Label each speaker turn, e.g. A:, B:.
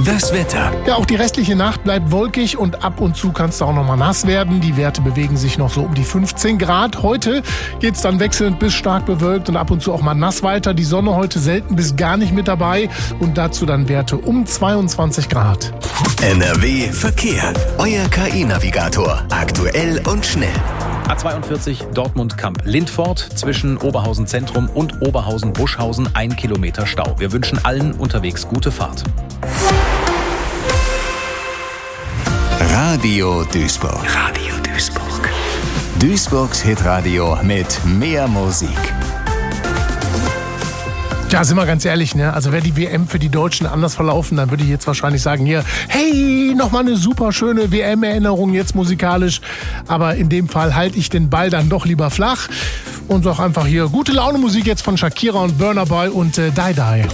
A: Das Wetter.
B: Ja, auch die restliche Nacht bleibt wolkig und ab und zu kann es auch noch mal nass werden. Die Werte bewegen sich noch so um die 15 Grad. Heute geht es dann wechselnd bis stark bewölkt und ab und zu auch mal nass weiter. Die Sonne heute selten bis gar nicht mit dabei und dazu dann Werte um 22 Grad.
A: NRW Verkehr. Euer KI-Navigator. Aktuell und schnell.
C: A42 Dortmund-Kamp-Lindfort zwischen Oberhausen Zentrum und Oberhausen-Buschhausen 1 Kilometer Stau. Wir wünschen allen unterwegs gute Fahrt.
A: Radio Duisburg. Radio Duisburg. Duisburgs Hitradio mit mehr Musik.
B: Ja, sind wir ganz ehrlich, ne? Also wäre die WM für die Deutschen anders verlaufen, dann würde ich jetzt wahrscheinlich sagen, hier, hey, nochmal eine super schöne WM-Erinnerung jetzt musikalisch. Aber in dem Fall halte ich den Ball dann doch lieber flach und sag einfach hier, gute Laune Musik jetzt von Shakira und Burna Boy und Die Die.